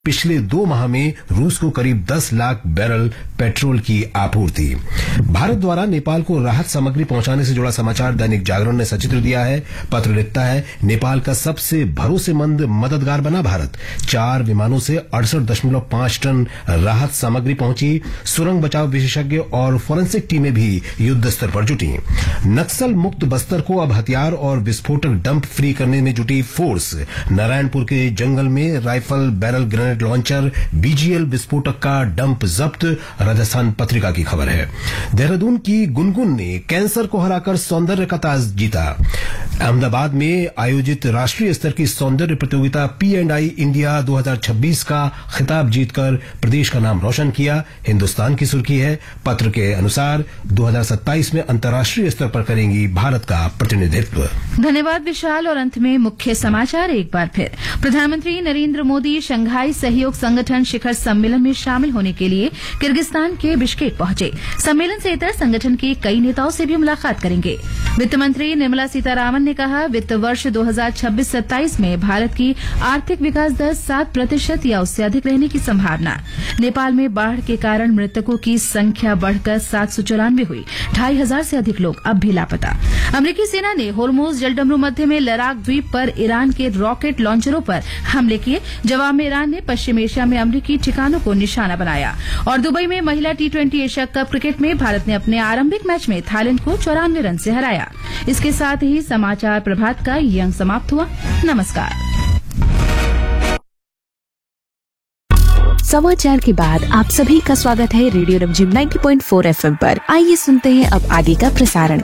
पिछले 2 माह में रूस को करीब 10 लाख बैरल पेट्रोल की आपूर्ति। भारत द्वारा नेपाल को राहत सामग्री पहुंचाने से जुड़ा समाचार दैनिक जागरण ने सचित्र दिया है। पत्र लिखता है, नेपाल का सबसे भरोसेमंद मददगार बना भारत। 4 विमानों से 68.5 टन राहत सामग्री पहुंची। सुरंग बचाव विशेषज्ञ और फोरेंसिक टीमें भी युद्ध स्तर पर जुटी। नक्सल मुक्त बस्तर को अब हथियार और विस्फोटक डंप फ्री करने में जुटी फोर्स। नारायणपुर के जंगल में rifle, barrel, grenade launcher, BGL विस्फोटक का डंप जब्त। राजस्थान पत्रिका की खबर है। देहरादून की गुनगुन ने कैंसर को हराकर सौंदर्य का ताज जीता। अहमदाबाद में आयोजित राष्ट्रीय स्तर की सौंदर्य प्रतियोगिता P&I इंडिया 2026 का खिताब जीतकर प्रदेश का नाम रोशन किया। हिंदुस्तान की सुर्खी है, पत्र के अनुसार 2027 में अंतर्राष्ट्रीय स्तर पर करेंगी भारत का प्रतिनिधित्व। धन्यवाद विशाल। और अंत में मुख्य समाचार एक बार फिर। प्रधानमंत्री नरेंद्र मोदी शंघाई सहयोग संगठन शिखर सम्मेलन में शामिल होने के लिए किर्गिस्तान के बिश्केक पहुंचे। सम्मेलन से इतर संगठन के कई नेताओं से भी मुलाकात करेंगे। वित्त मंत्री निर्मला सीतारामन ने कहा, वित्त वर्ष 2026-27 में भारत की आर्थिक विकास दर 7% या उससे अधिक रहने की संभावना। नेपाल में बाढ़ के कारण मृतकों की संख्या बढ़कर 794 हुई। 2500 से अधिक लोग अब भी लापता। अमेरिकी सेना ने होर्मुज जलडमरू मध्य में लराक द्वीप पर ईरान के रॉकेट लॉन्चरों पर हमले किए। जवाब में ईरान ने पश्चिम एशिया में अमेरिकी ठिकानों को निशाना बनाया। और दुबई में महिला T20 एशिया कप क्रिकेट में भारत ने अपने आरंभिक मैच में थाईलैंड को 94 रन से हराया। इसके साथ ही समाचार प्रभात का ये अंक समाप्त हुआ। नमस्कार। समाचार के बाद आप सभी का स्वागत है रेडियो रिमझिम 90.4 FM पर। आइए सुनते हैं अब आगे का प्रसारण।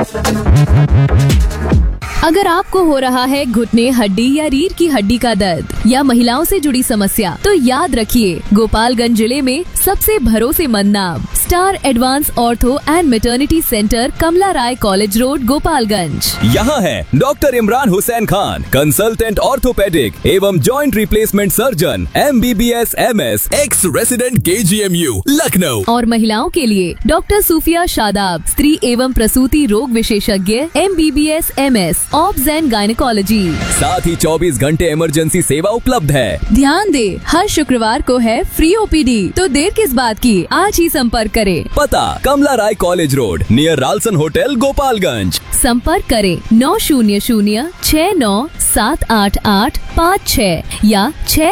अगर आपको हो रहा है घुटने, हड्डी या रीढ़ की हड्डी का दर्द या महिलाओं से जुड़ी समस्या, तो याद रखिए, गोपालगंज जिले में सबसे भरोसेमंद नाम star advance ortho and maternity centre, Kamala Rai college road, Gopalganj. यहाँ है doctor Imran Hussain Khan, consultant orthopaedic एवं joint replacement surgeon, MBBS MS, x resident KGMU Lucknow. और महिलाओं के लिए डॉक्टर सूफिया शादाब, स्त्री एवं प्रसूति रोग विशेषज्ञ, MBBS MS, obs and gynaecology. साथ ही 24 घंटे इमरजेंसी सेवा उपलब्ध है। ध्यान दे, हर शुक्रवार को है फ्री OPD, तो देर किस बात की, आज ही संपर्क करें। पता, कमला राय college road, near राल्सन hotel, Gopalganj. संपर्क करें 900-69-788-56 या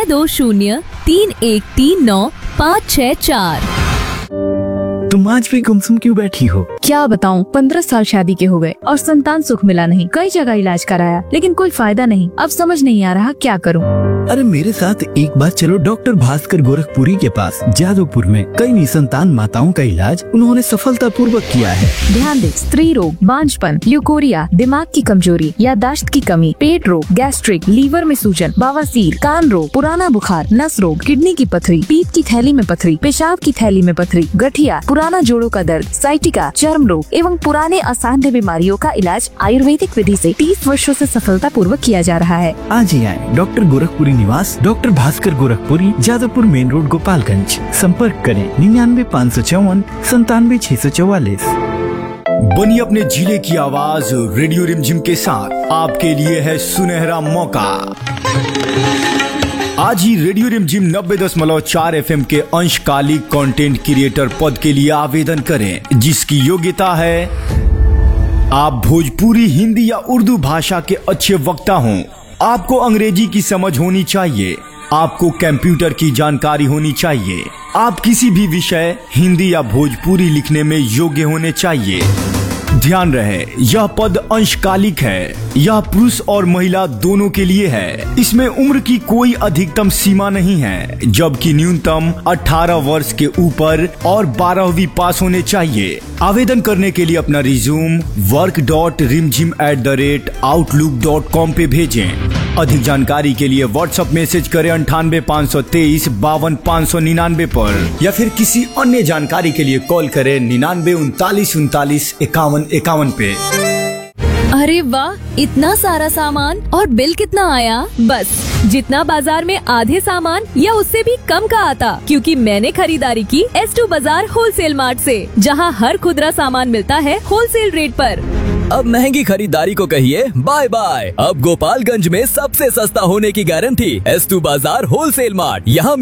620-3139-564। तुम आज भी गुमसुम क्यों बैठी हो? क्या बताऊं, 15 साल शादी के हो गए और संतान सुख मिला नहीं। कई जगह इलाज कराया लेकिन कोई फायदा नहीं। अब समझ नहीं आ रहा क्या करूं। अरे मेरे साथ एक बार चलो डॉक्टर भास्कर गोरखपुरी के पास। जादवपुर में कई निसंतान माताओं का इलाज उन्होंने सफलतापूर्वक किया है। ध्यान दे, स्त्री रोग, बांझपन, ल्यूकोरिया, दिमाग की कमजोरी, याददाश्त की कमी, पेट रोग, गैस्ट्रिक, लीवर में सूजन, बवासीर, कान रोग, पुराना बुखार, नस रोग, किडनी की पथरी, पीत की थैली में पथरी, पेशाब की थैली में पथरी, गठिया, पुराना जोड़ों का दर्द, साइटिका, चर्म रोग एवं पुराने असाध्य बीमारियों का इलाज आयुर्वेदिक विधि से 30 वर्षों से सफलतापूर्वक किया जा रहा है। आज ही आए डॉक्टर गोरखपुरी निवास, doctor Bhaskar Gorakhpuri, Jadavpur main road, Gopalganj. संपर्क करें 99-554-97-644। बनी अपने जिले की आवाज रेडियो रिमझिम के साथ आपके लिए है सुनहरा मौका। आज ही रेडियो रिमझिम 90.4 FM के अंशकालिक कंटेंट क्रिएटर पद के लिए आवेदन करें, जिसकी योग्यता है आप भोजपुरी, हिंदी या उर्दू भाषा के अच्छे वक्ता हों। आपको अंग्रेजी की समझ होनी चाहिए। आपको कंप्यूटर की जानकारी होनी चाहिए। आप किसी भी विषय हिंदी या भोजपुरी लिखने में योग्य होने चाहिए। ध्यान रहे, यह पद अंशकालिक है। यह पुरुष और महिला दोनों के लिए है। इसमें उम्र की कोई अधिकतम सीमा नहीं है, जबकि न्यूनतम 18 वर्ष के ऊपर और 12वीं पास होने चाहिए। आवेदन करने के लिए अपना रिज्यूम work.rimjim@outlook.com पे भेजें। अधिक जानकारी के लिए व्हाट्सएप मैसेज करें 98-523-52-599 पर, या फिर किसी अन्य जानकारी के लिए कॉल करें 99-39-39-51-51 पे। अरे वाह, इतना सारा सामान और बिल कितना आया? बस जितना बाजार में आधे सामान या उससे भी कम का आता, क्योंकि मैंने खरीदारी की S2 बाजार होलसेल मार्ट से, जहां हर खुदरा सामान मिलता है होलसेल रेट पर। अब महंगी खरीदारी को कहिए बाय बाय। अब गोपालगंज में सबसे सस्ता होने की गारंटी S2 बाजार होलसेल मार्ट। यहाँ